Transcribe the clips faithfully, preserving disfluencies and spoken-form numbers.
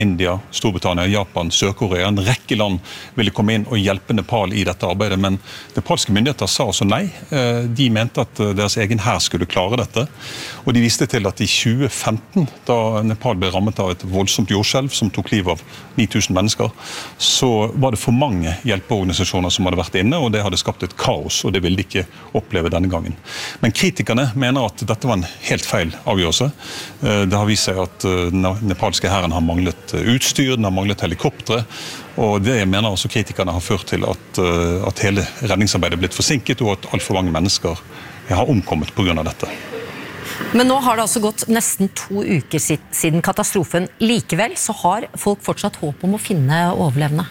India, Storbritannia, Japan, Sør-Korea, en rekke land ville komme inn og hjelpe Nepal i dette arbeidet, men nepalske myndigheter sa også nei. De mente at deres egen hær skulle klare dette, og de viste til at i tjue femten, da Nepal ble rammet av et voldsomt jordskjelv som tok liv av ni tusen mennesker, så var det for mange hjelpeorganisasjoner som hadde vært inne, og det hadde skapt et kaos, og det ville de ikke oppleve denne gangen. Men kritikerne mener at dette var en helt feil avgjørelse. Det har vist seg at den nepalske hæren har manglet utstyr, den har manglet helikoptre, og det mener også kritikerne har ført til at, at hele redningsarbeidet er blitt forsinket, og at alt for mange mennesker har omkommet på grunn av dette. Men nå har det altså gått nesten to uker siden katastrofen. Likevel så har folk fortsatt håp om å finne overlevende.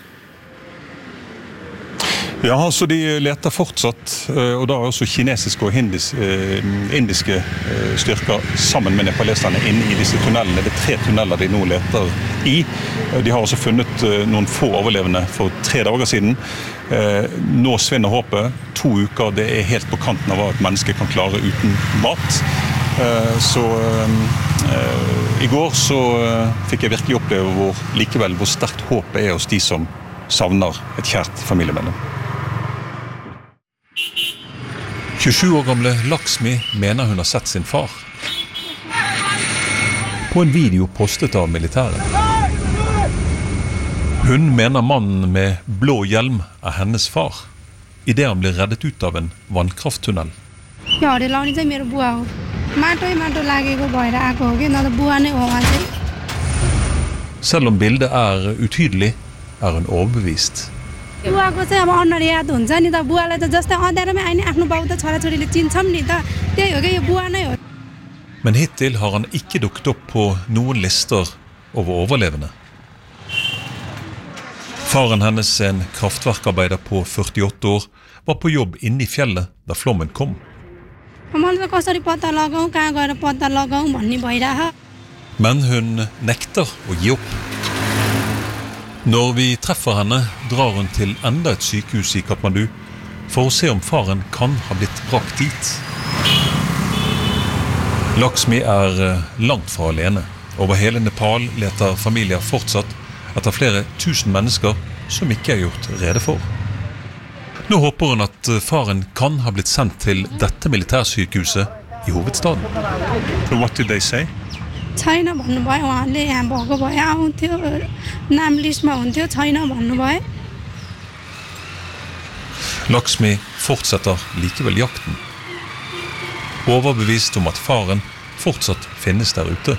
Ja, altså de leter fortsatt, og da er også kinesiske og hindis, eh, indiske eh, styrker sammen med nepaleserne inne i disse tunnelene. Det er tre tunneler de nå leter i. De har også funnet eh, noen få overlevende for tre dager siden. Eh, nå svinner håpet. To uker, det er helt på kanten av hva et menneske kan klare uten mat. Eh, så eh, i går så eh, fikk jeg virkelig oppleve hvor, likevel hvor sterkt håpet er hos de som savner et kjært familiemedlem. tjuesju år gamle Laksmi mener hun har sett sin far. På en video postet av militæret. Hun mener mannen med blå hjelm er hennes far, i det han blir reddet ut av en vannkrafttunnel. Ja, det la ikke mer bua. Mato i mato lagego भएर आको हो कि न त बुवा नै हो अझै. Selv om bildet er utydelig, er hun overbevist. बुवाको चाहिँ अब अनुहार याद हुन्छ नि त बुवालाई त जस्तै अँध्यारोमै आइने आफ्नो बाउ त छोराछोरीले चिन्छौँ नि त त्यही हो कि यो बुवा नै हो. Men hittil har han ikke dukket opp på noen lister over overlevende. Faren hennes, en kraftverkarbeider på førtiåtte år, var på jobb inne i fjellet da flommen kom. मलाई त कसरी पत्ता लगाऊ कहाँ गएर पत्ता लगाऊ भन्ने भइरह. Men hun nekter å gi opp. Når vi treffer henne, drar hun til enda et sykehus i Kathmandu for å se om faren kan ha blitt brakt dit. Laksmi er langt fra alene. Over hele Nepal leter familier fortsatt etter flere tusen mennesker som ikke er gjort rede for. Nå håper hun at faren kan ha blitt sendt til dette militærsykehuset i hovedstaden. So what did they say? छैन भन्नुभयो उहाँले यहाँ भएको भए आउँथ्यो नाम लिस्टमा हुन्थ्यो छैन भन्नुभयो. Laksmi fortsetter likevel jakten. Overbevist om at faren fortsatt finnes der ute.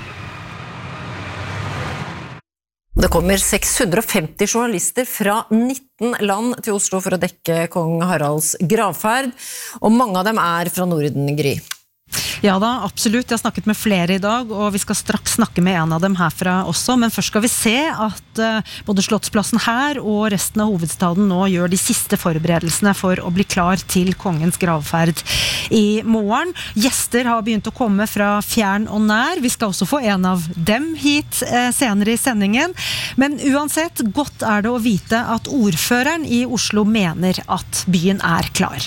Det kommer seks hundre og femti journalister fra nitten land til Oslo for å dekke kong Haralds gravferd, og mange av dem er fra Norden, Gry. Ja da, absolutt. Jeg har snakket med flere i dag, og vi skal straks snakke med en av dem herfra også, men først skal vi se at uh, både Slottsplassen her og resten av hovedstaden nå gjør de siste forberedelsene for å bli klar til kongens gravferd i morgen. Gjester har begynt å komme fra fjern og nær. Vi skal også få en av dem hit uh, senere i sendingen, men uansett, godt er det å vite at ordføreren i Oslo mener at byen er klar.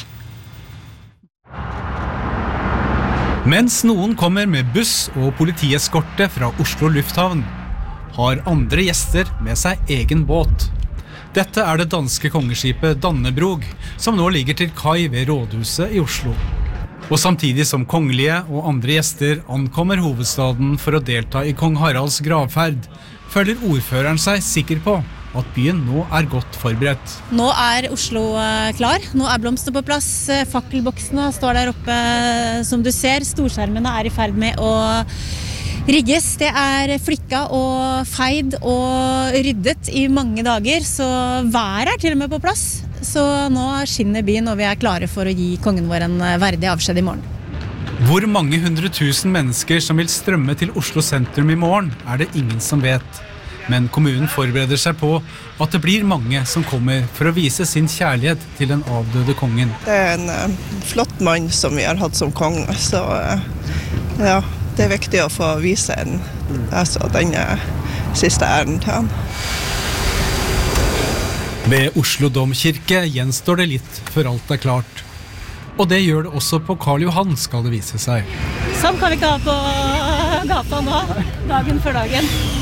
Mens noen kommer med buss og politieskorte fra Oslo lufthavn, har andre gjester med seg egen båt. Dette er det danske kongeskipet Dannebrog, som nå ligger til kai ved rådhuset i Oslo. Og samtidig som kongelige og andre gjester ankommer hovedstaden for å delta i kong Haralds gravferd, føler ordføreren seg sikker på at byen nå er godt forberedt. Nå er Oslo klar. Nå er blomster på plass. Fakkelboksene står der oppe, som du ser. Storskjermene er i ferd med å rigges. Det er flikka og feid og ryddet i mange dager, så været er til og med på plass. Så nå skinner byen, og vi er klare for å gi kongen vår en verdig avskjed i morgen. Hvor mange hundre tusen mennesker som vil strømme til Oslo sentrum i morgen, er det ingen som vet. Men kommunen forbereder seg på at det blir mange som kommer for å vise sin kjærlighet til den avdøde kongen. Det er en uh, flott mann som vi har hatt som konge, så uh, ja, det er viktig å få vise en, altså, denne siste æren til han. Ved Oslo Domkirke gjenstår det litt før alt er klart. Og det gjør det også på Karl Johan, skal det vise seg. Sånn kan vi ikke ha på gata nå, dagen før dagen.